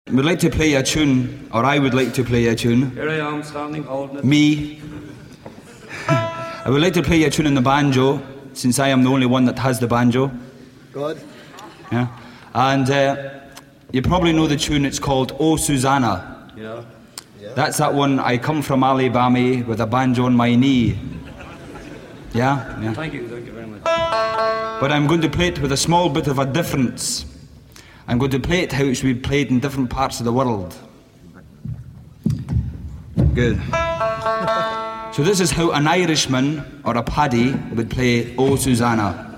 We'd like to play a tune, or I would like to play a tune. Here I am, standing, holding it. Me. I would like to play a tune on the banjo, since I am the only one that has the banjo. Good. Yeah. And you probably know the tune, it's called Oh Susanna. Yeah. That's that one, I come from Alabama with a banjo on my knee. Yeah? Yeah. Thank you very much. But I'm going to play it with a small bit of a difference. I'm going to play it how it should be played in different parts of the world. Good. So this is how an Irishman or a Paddy would play Oh Susanna.